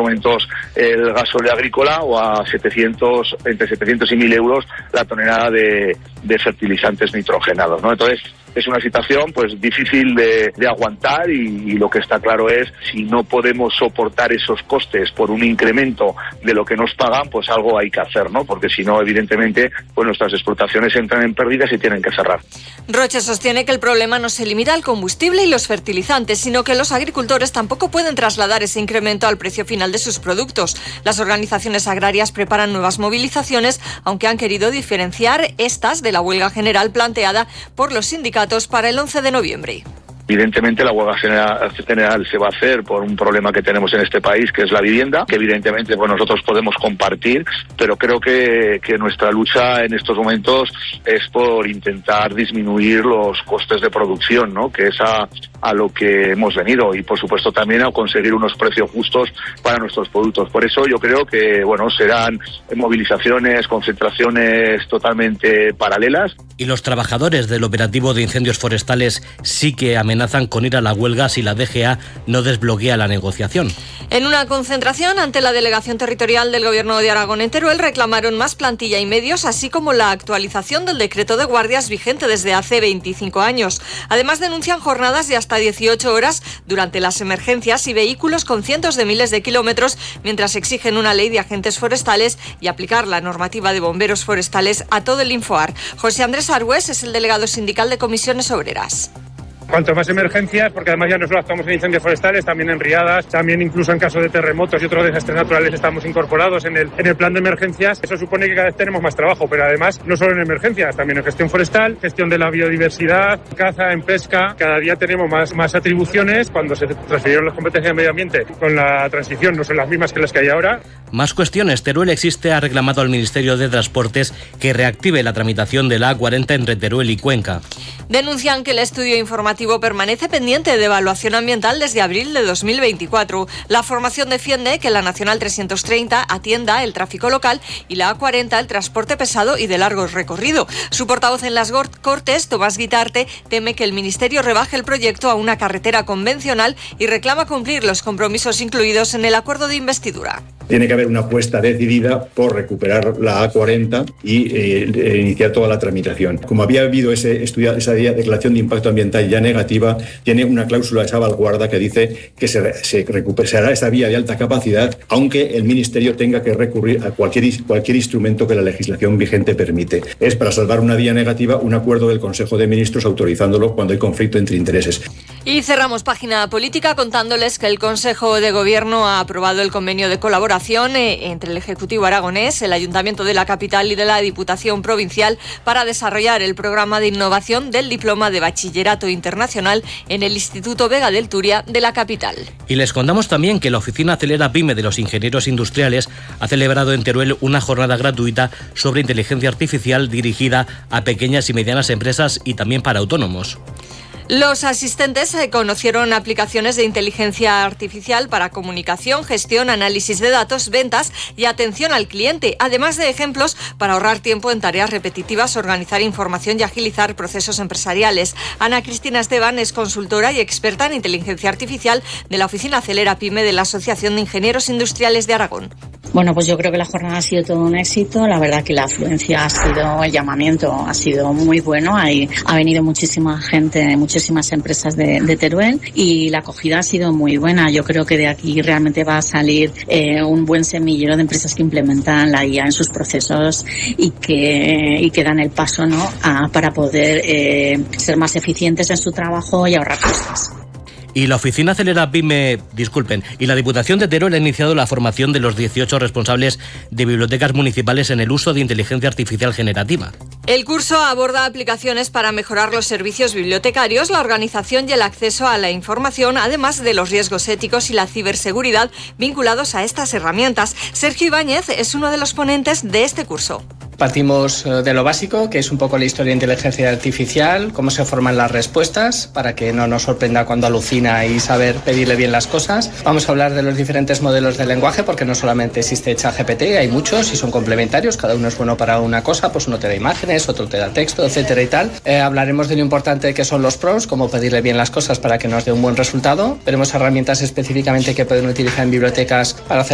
momentos el gasóleo agrícola o a entre 700 y 1.000 euros la tonelada de fertilizantes nitrogenados, ¿no? Entonces, es una situación pues difícil de aguantar y lo que está claro es, si no podemos soportar esos costes por un incremento de lo que nos pagan, pues algo hay que hacer, ¿no? Porque si no, evidentemente, pues nuestras explotaciones entran en pérdidas y tienen que cerrar. Roche sostiene que el problema no se limita al combustible y los fertilizantes, sino que los agricultores tampoco pueden trasladar ese incremento al precio final de sus productos. Las organizaciones agrarias preparan nuevas movilizaciones, aunque han querido diferenciar estas de la huelga general planteada por los sindicatos para el 11 de noviembre. Evidentemente la huelga general se va a hacer por un problema que tenemos en este país, que es la vivienda, que evidentemente pues nosotros podemos compartir, pero creo que nuestra lucha en estos momentos es por intentar disminuir los costes de producción, ¿no? Que es a lo que hemos venido, y por supuesto también a conseguir unos precios justos para nuestros productos. Por eso yo creo que serán movilizaciones, concentraciones totalmente paralelas. Y los trabajadores del operativo de incendios forestales sí que amenazan con ir a la huelga si la DGA no desbloquea la negociación. En una concentración ante la delegación territorial del Gobierno de Aragón en Teruel reclamaron más plantilla y medios, así como la actualización del decreto de guardias vigente desde hace 25 años. Además denuncian jornadas de hasta 18 horas durante las emergencias y vehículos con cientos de miles de kilómetros, mientras exigen una ley de agentes forestales y aplicar la normativa de bomberos forestales a todo el Infoar. José Andrés Argüés es el delegado sindical de Comisiones Obreras. Cuanto más emergencias, porque además ya no solo actuamos en incendios forestales, también en riadas, también incluso en caso de terremotos y otros desastres naturales estamos incorporados en el plan de emergencias. Eso supone que cada vez tenemos más trabajo, pero además no solo en emergencias, también en gestión forestal, gestión de la biodiversidad, caza, en pesca. Cada día tenemos más atribuciones. Cuando se transfirieron las competencias de medio ambiente con la transición no son las mismas que las que hay ahora. Más cuestiones. Teruel Existe ha reclamado al Ministerio de Transportes que reactive la tramitación de la A40 entre Teruel y Cuenca. Denuncian que el estudio informativo permanece pendiente de evaluación ambiental desde abril de 2024. La formación defiende que la Nacional 330 atienda el tráfico local y la A40 el transporte pesado y de largo recorrido. Su portavoz en las Cortes, Tomás Guitarte, teme que el Ministerio rebaje el proyecto a una carretera convencional y reclama cumplir los compromisos incluidos en el acuerdo de investidura. Tiene que haber una apuesta decidida por recuperar la A40 y iniciar toda la tramitación. Como había habido esa declaración de impacto ambiental ya negativa, tiene una cláusula de salvaguarda que dice que se recuperará esa vía de alta capacidad, aunque el Ministerio tenga que recurrir a cualquier instrumento que la legislación vigente permite. Es para salvar una vía negativa un acuerdo del Consejo de Ministros autorizándolo cuando hay conflicto entre intereses. Y cerramos página política contándoles que el Consejo de Gobierno ha aprobado el convenio de colaboración entre el Ejecutivo aragonés, el Ayuntamiento de la capital y de la Diputación Provincial para desarrollar el programa de innovación del Diploma de Bachillerato Internacional en el Instituto Vega del Turia de la capital. Y les contamos también que la Oficina Acelera PYME de los Ingenieros Industriales ha celebrado en Teruel una jornada gratuita sobre inteligencia artificial dirigida a pequeñas y medianas empresas y también para autónomos. Los asistentes conocieron aplicaciones de inteligencia artificial para comunicación, gestión, análisis de datos, ventas y atención al cliente, además de ejemplos para ahorrar tiempo en tareas repetitivas, organizar información y agilizar procesos empresariales. Ana Cristina Esteban es consultora y experta en inteligencia artificial de la Oficina Acelera PYME de la Asociación de Ingenieros Industriales de Aragón. Bueno, pues yo creo que la jornada ha sido todo un éxito. La verdad que la afluencia el llamamiento ha sido muy bueno. Ha venido muchísima gente, muchísimas empresas de Teruel y la acogida ha sido muy buena. Yo creo que de aquí realmente va a salir un buen semillero de empresas que implementan la IA en sus procesos y que dan el paso, ¿no?, para poder ser más eficientes en su trabajo y ahorrar costes. Y la Oficina Acelera PYME, y la Diputación de Teruel ha iniciado la formación de los 18 responsables de bibliotecas municipales en el uso de inteligencia artificial generativa. El curso aborda aplicaciones para mejorar los servicios bibliotecarios, la organización y el acceso a la información, además de los riesgos éticos y la ciberseguridad vinculados a estas herramientas. Sergio Ibáñez es uno de los ponentes de este curso. Partimos de lo básico, que es un poco la historia de inteligencia artificial, cómo se forman las respuestas, para que no nos sorprenda cuando alucina y saber pedirle bien las cosas. Vamos a hablar de los diferentes modelos de lenguaje, porque no solamente existe ChatGPT, hay muchos y son complementarios, cada uno es bueno para una cosa, pues uno te da imágenes, otro te da texto, etcétera y tal. Hablaremos de lo importante que son los prompts, cómo pedirle bien las cosas para que nos dé un buen resultado. Veremos herramientas específicamente que pueden utilizar en bibliotecas para hacer